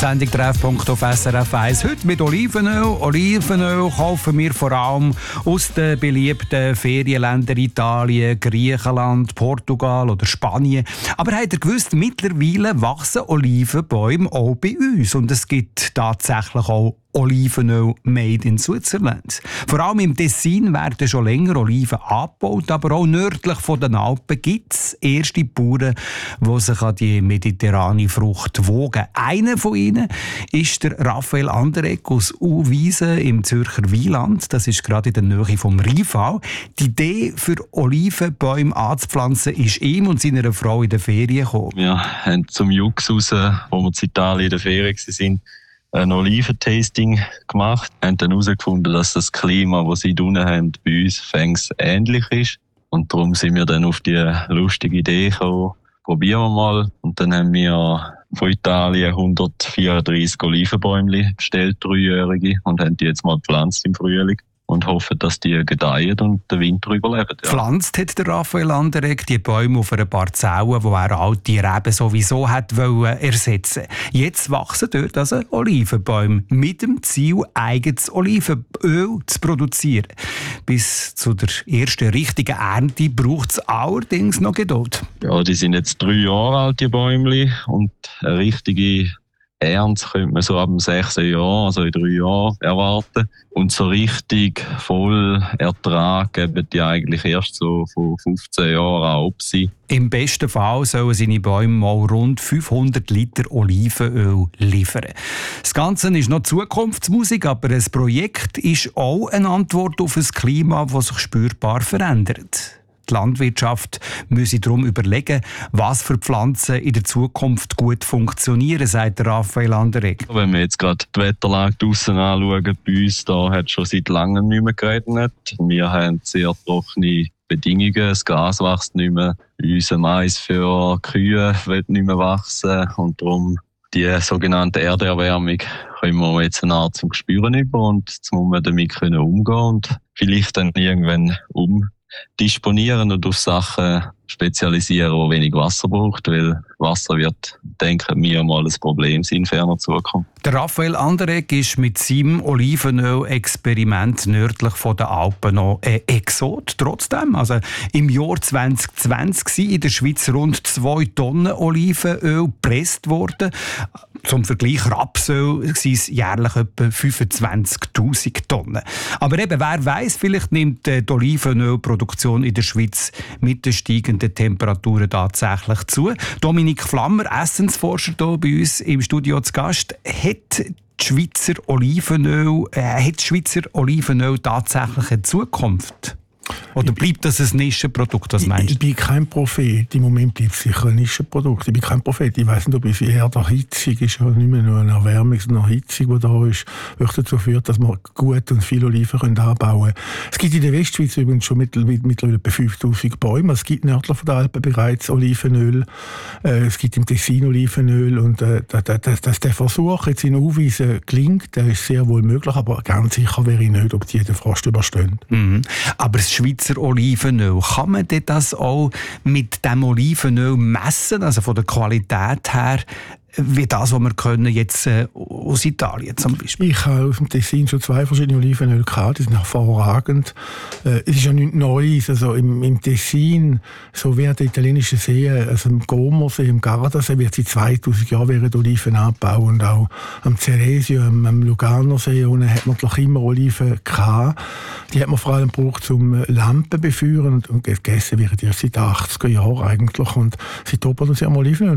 Sendung «Treffpunkt» auf SRF 1. Heute mit Olivenöl. Olivenöl kaufen wir vor allem aus den beliebten Ferienländern Italien, Griechenland, Portugal oder Spanien. Aber habt ihr gewusst, mittlerweile wachsen Olivenbäume auch bei uns. Und es gibt tatsächlich auch Olivenöl made in Switzerland. Vor allem im Tessin werden schon länger Oliven angebaut, aber auch nördlich von den Alpen gibt es erste Bauern, die sich an die mediterrane Frucht wogen. Einer von ihnen ist der Raphael Anderegg aus Uwiesen im Zürcher Wieland. Das ist gerade in der Nähe vom Rheinfall. Die Idee für Olivenbäume anzupflanzen ist ihm und seiner Frau in der Ferien gekommen. Wir haben zum Jux raus, wo wir in Italien in der Ferien waren, ein Oliventasting gemacht. Wir haben dann herausgefunden, dass das Klima, das sie unten haben, bei uns fängs ähnlich ist. Und darum sind wir dann auf die lustige Idee gekommen, probieren wir mal. Und dann haben wir von Italien 134 Olivenbäume bestellt, 3-jährige, und haben die jetzt mal gepflanzt im Frühling. Und hoffen, dass die gedeihen und den Winter überleben. Ja. Pflanzt hat der Raphael Anderegg die Bäume auf einer Parzelle, wo er alte Reben sowieso hat ersetzen. Jetzt wachsen dort also Olivenbäume mit dem Ziel, eigenes Olivenöl zu produzieren. Bis zu der ersten richtigen Ernte braucht es allerdings noch Geduld. Ja, die sind jetzt 3 Jahre alt, die Bäume, und eine richtige Ernte könnte man so ab dem 6. Jahr, also in 3 Jahren, erwarten. Und so richtig voll Ertrag geben die eigentlich erst so von 15 Jahren an ab sein. Im besten Fall sollen seine Bäume mal rund 500 Liter Olivenöl liefern. Das Ganze ist noch Zukunftsmusik, aber ein Projekt ist auch eine Antwort auf ein Klima, das sich spürbar verändert. Die Landwirtschaft müsse darum überlegen, was für Pflanzen in der Zukunft gut funktionieren, sagt Raphael Anderegg. Wenn wir jetzt gerade die Wetterlage draussen anschauen, bei uns da hat es schon seit langem nicht mehr geregnet. Wir haben sehr trockene Bedingungen, das Gas wächst nicht mehr. Unser Mais für Kühe wird nicht mehr wachsen, und darum die sogenannte Erderwärmung können wir jetzt eine Art zum Spüren über, und jetzt muss man damit umgehen und vielleicht dann irgendwann disponieren und auf Sachen spezialisieren, die wenig Wasser braucht, weil Wasser wird, denken wir, mal ein Problem sein in ferner Zukunft. Der Raphael Anderegg ist mit seinem Olivenöl-Experiment nördlich von den Alpen noch ein Exot. Trotzdem, also im Jahr 2020 sind in der Schweiz rund 2 Tonnen Olivenöl gepresst worden. Zum Vergleich, Rapsöl sind es jährlich etwa 25'000 Tonnen. Aber eben, wer weiss, vielleicht nimmt die Olivenölproduktion in der Schweiz mit den steigenden Temperaturen tatsächlich zu. Dominik Flammer, Essensforscher hier bei uns im Studio zu Gast, hat das Schweizer Olivenöl tatsächlich eine Zukunft? Oder bleibt das ein Nischenprodukt? Was meinst du? Ich bin kein Prophet. Im Moment bleibt es sicher ein Nischenprodukt. Ich bin kein Prophet. Ich weiss nicht, ob es eher der Hitzung ist oder nicht mehr nur eine Erwärmung, sondern eine Hitzung, die da ist, die dazu führt, dass wir gut und viele Oliven anbauen können. Es gibt in der Westschweiz übrigens schon mittlerweile etwa 5000 Bäume. Es gibt nördlich von den Alpen bereits Olivenöl. Es gibt im Tessin Olivenöl. Und dass der Versuch jetzt in Uwiesen gelingt, der ist sehr wohl möglich, aber ganz sicher wäre ich nicht, ob die den Frost überstehen. Mhm. Aber das Schweizer Olivenöl, kann man das auch mit dem Olivenöl messen, also von der Qualität her, wie das, was wir können jetzt aus Italien zum Beispiel? Ich habe aus dem Tessin schon 2 verschiedene Olivenöl gehabt, die sind hervorragend. Es ist ja nichts Neues, also im Tessin, so wie der italienische See, also im Comersee, im Gardasee, wird seit 2000 Jahren werden Oliven angebaut, und auch am Ceresio, am Luganersee, unten hat man natürlich immer Oliven gehabt. Die hat man vor allem gebraucht, um Lampen zu befeuern, und gegessen werden die seit den 80er Jahren eigentlich, und seitdem produzieren wir Olivenöl.